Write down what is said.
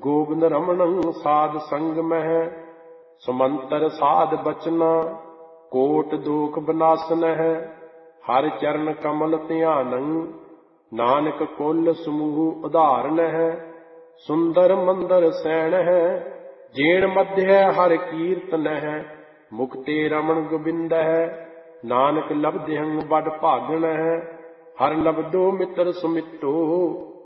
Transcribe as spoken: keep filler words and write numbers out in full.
ਗੋਬਿੰਦ ਰਮਣੰ ਸਾਧ ਸੰਗ ਮਹਿ, ਸੁਮੰਤਰ ਸਾਧ ਬਚਨਾ ਕੋਟ ਦੋਖ ਬਨਾਸਨ ਹੈ। ਹਰਿ ਚਰਨ ਕਮਲ ਧਿਆਨੰ ਨਾਨਕ ਕੁਲ ਸਮੂਹ ਉਧਾਰਨ ਹੈ। ਸੁੰਦਰ ਮੰਦਰ ਸੈਣ ਹੈ ਜੇਣ ਮਧਿਐ ਹਰਿ ਕੀਰਤਨ ਹੈ। ਮੁਕਤੇ ਰਮਣ ਗੋਬਿੰਦ ਹੈ ਨਾਨਕ ਲਬਧਿਅੰ ਬਡ ਭਾਗਣ ਹੈ। ਹਰਿ ਲਬਦੋ ਮਿੱਤਰ ਸੁਮਿੱਤੋ